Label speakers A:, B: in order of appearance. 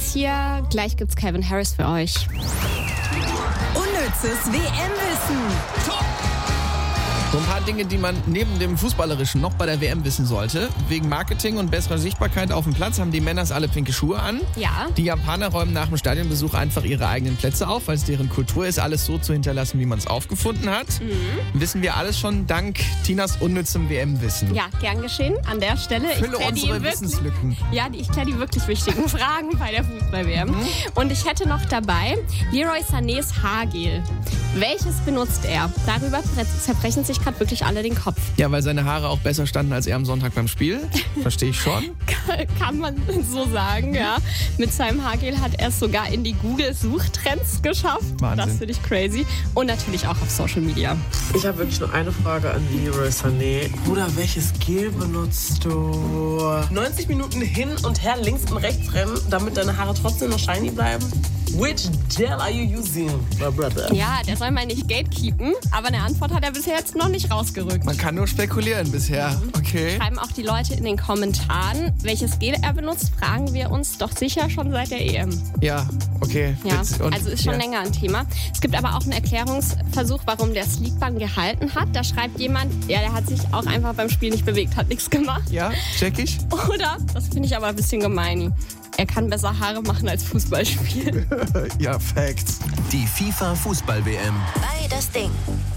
A: Dennis hier. Gleich gibt's Calvin Harris für euch.
B: Unnützes WM-Wissen.
C: So ein paar Dinge, die man neben dem Fußballerischen noch bei der WM wissen sollte. Wegen Marketing und besserer Sichtbarkeit auf dem Platz haben die Männers alle pinke Schuhe an.
A: Ja.
C: Die Japaner räumen nach dem Stadionbesuch einfach ihre eigenen Plätze auf, weil es deren Kultur ist, alles so zu hinterlassen, wie man es aufgefunden hat. Wissen wir alles schon dank Tinas unnützem WM-Wissen.
A: Ja, gern geschehen. An der Stelle.
C: Fülle unsere Wissenslücken.
A: Ja, ich kläre die wirklich wichtigen Fragen bei der Fußball-WM. Und ich hätte noch dabei Leroy Sanés Haargel. Welches benutzt er? Darüber zerbrechen sich gerade wirklich alle den Kopf.
C: Ja, weil seine Haare auch besser standen als er am Sonntag beim Spiel. Verstehe ich schon.
A: Kann man so sagen, ja. Mit seinem Haargel hat er es sogar in die Google-Suchtrends geschafft.
C: Wahnsinn.
A: Das finde ich crazy. Und natürlich auch auf Social Media.
D: Ich habe wirklich nur eine Frage an Leroy Sané. Bruder, welches Gel benutzt du? 90 Minuten hin und her, links und rechts rennen, damit deine Haare trotzdem noch shiny bleiben? Which gel are you using, my brother?
A: Ja, der soll mal nicht gatekeepen, aber eine Antwort hat er bisher jetzt noch nicht rausgerückt.
C: Man kann nur spekulieren bisher. Okay.
A: Schreiben auch die Leute in den Kommentaren, welches Gel er benutzt, fragen wir uns doch sicher schon seit der EM.
C: Ja, okay.
A: Ja,
C: Und,
A: also ist schon länger ein Thema. Es gibt aber auch einen Erklärungsversuch, warum der Sleekband gehalten hat. Da schreibt jemand, ja, der hat sich auch einfach beim Spiel nicht bewegt, hat nichts gemacht.
C: Ja, check ich.
A: Oder, das finde ich aber ein bisschen gemein, er kann besser Haare machen als Fußball spielen.
C: Ja, Facts.
E: Die FIFA Fußball-WM.
B: Bei das Ding.